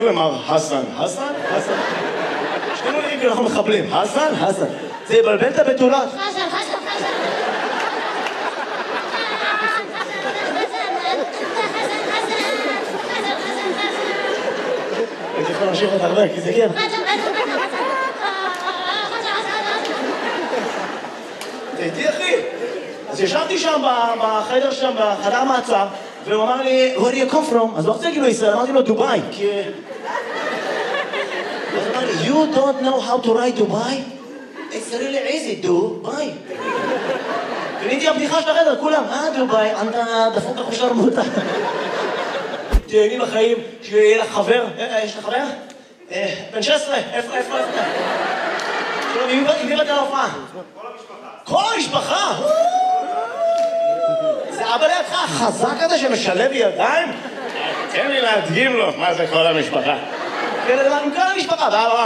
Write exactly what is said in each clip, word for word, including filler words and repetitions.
אמר חסן, חסן, חסן. שתנו לי כאילו אנחנו מחבלים. חסן, חסן. זה יבלבל את הבתולות. חסן, חסן, חסן. הייתי יכול להמשיך עוד הרבה, כי זה כיף. זה איתי אחי. אז ישבתי שם בחדר שם, בחדר מעצר, והוא אמר לי, where do you come from? אז לא רוצה כאילו ישראל, אמרתי לו דובאי, כי... אז הוא אמר לי, you don't know how to ride Dubai? It's really easy, Dubai. ונהייתי הבדיחה של החדר, כולם, אה דובאי, אתה דפוק החושר מותה. תהני בחיים, שיהיה לך חבר, יש לך חבר? בן שש עשרה, איפה, איפה, איפה? עם מי באת להופעה? כל המשפחה. כל המשפחה? זה אבא לידך החזק הזה שמשלב ידיים? תן לי להדגים לו מה זה כל המשפחה. עם כל המשפחה, ואבא.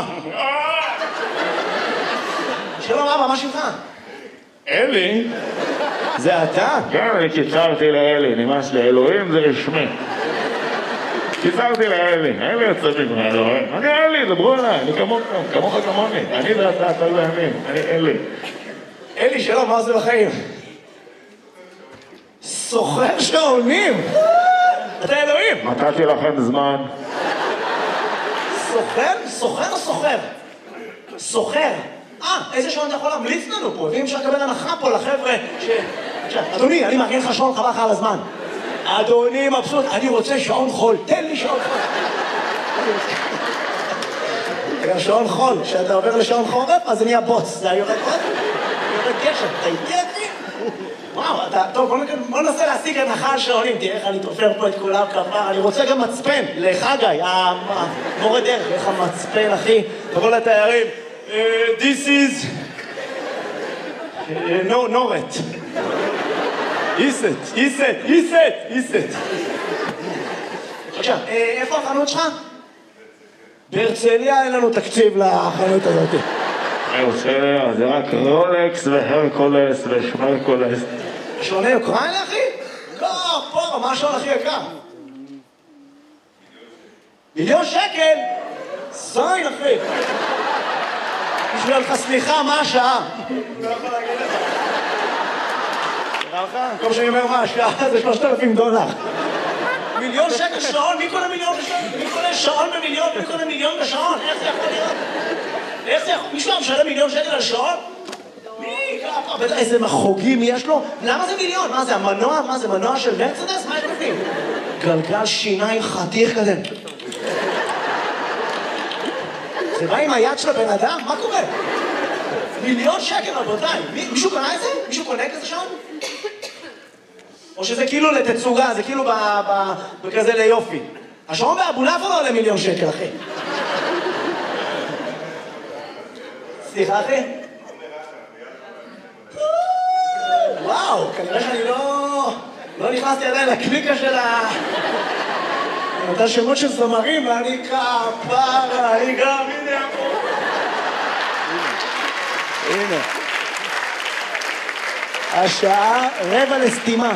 שלום אבא, מה שמך? אלי? זה אתה? כן, אני קיצרתי לאלי, נמאס לי, אלוהים זה רשמי. קיצרתי לאלי, אלי יוצא ממך, אלוהים. אני אלי, דברו עליי, אני כמוך, כמוך כמוני. אני ואתה, אתה לא ימין, אני אלי. אלי, שלום, מה זה בחיים? סוחר שעונים! אתה אלוהים! נתתי לכם זמן. סוחר? סוחר או סוחר? סוחר. אה, איזה שעון אתה יכול להמליץ לנו פה? ואם אפשר לקבל הנחה פה לחבר'ה ש... אדוני, אני מארגן לך שעון חבל לך על הזמן. אדוני מבסוט, אני רוצה שעון חול, תן לי שעון חול. גם שעון חול, כשאתה עובר לשעון חורף, אז זה נהיה בוץ. זה יורד עוד? יורד גשם, אתה איתי אחי? וואו, אתה... טוב, בוא ננסה להשיג הנחה על שעונים, תראה איך אני תופר פה את כולם כפר. אני רוצה גם מצפן, לחגי, המורה דרך, איך המצפן, אחי. תבוא לתיירים. This is... No, נורת. איסט, איסט, איסט, איסט. עכשיו, איפה החנות שלך? בהרצליה אין לנו תקציב לחנות הזאת. בהרצליה, זה רק רולקס והרקולס ושמרקולס. שעוני אוקראינה, אחי? לא, פה, מה השעון הכי יקר? מיליון שקל? זין, אחי. בשביל לך סליחה, מה השעה? לא יכול להגיד לך. נראה לך? כל שאני אומר מה השעה זה שלושת אלפים דולר. מיליון שקל שעון? מי קונה מיליון בשעון? מי קונה שעון במיליון? מי קונה מיליון בשעון? איך זה יכול להיות? איך זה יכול... מישהו משלם מיליון שקל על שעון? מי? בטח איזה מחוגים יש לו? למה זה מיליון? מה זה, המנוע? מה זה, מנוע של מרצדס? מה יש בפנים? גלגל שיניים חתיך כזה. זה בא עם היד של הבן אדם? מה קורה? מיליון שקל, רבותיי. מישהו קונה את זה? מישהו קונה כזה שעון? או שזה כאילו לתצוגה, זה כאילו בכזה ליופי. השעון באבולעפיה לא עולה מיליון שקל, אחי. סליחה, אחי? וואו, כנראה שאני לא... לא נכנסתי עדיין לקליקה של ה... אותה שמות של זמרים, ואני כפרה, אני גם, הנה פה. הנה. השעה רבע לסתימה.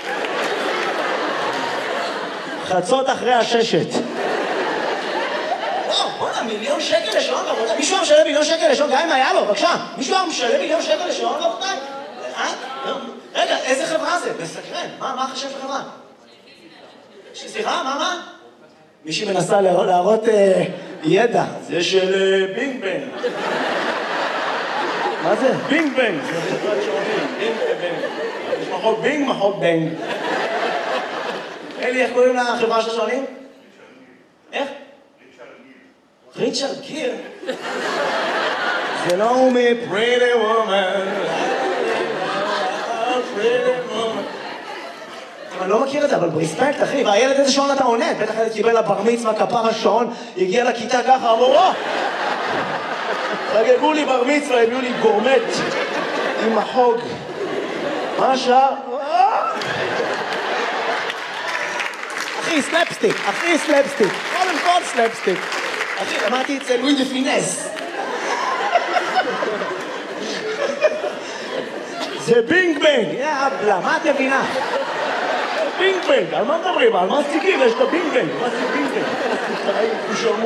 חצות אחרי הששת. וואו, בוא'נה, מיליון שקל לשעון, רבותיי. מישהו משלם מיליון שקל לשעון, גם אם היה לו, בבקשה. מישהו משלם מיליון שקל לשעון, רבותיי? אה? רגע, איזה חברה זה? מסקרן. מה החשב של חברה? סליחה, מה, מה? מישהי מנסה להראות ידע. זה של בינג בנג. מה זה? בינג בנג. זה חברת שעונים. בינג בנג. יש מחוק בינג, מחוק בנג. אלי, איך קוראים לחברה של השעונים? איך? ריצ'רד גיר. זה לא הוא מפריטי וומן. אני לא מכיר את זה, אבל ברספקט, אחי. והילד איזה שעון אתה עונה? בטח ילד קיבל לבר מצווה, כפר השעון, הגיע לכיתה ככה, אמרו, או! חגגו לי בר מצווה, הביאו לי גורמט עם החוג. מה השעה? אחי, סלפסטיק, אחי, סלפסטיק. קודם כל סלפסטיק. אחי, למדתי אצל לואי דה פינס. זה בינג בנג. יא אבלה, מה את מבינה? פינקבג, על מה מדברים? על מסטיקים, יש את הפינקבג. מסטיק פינקבג.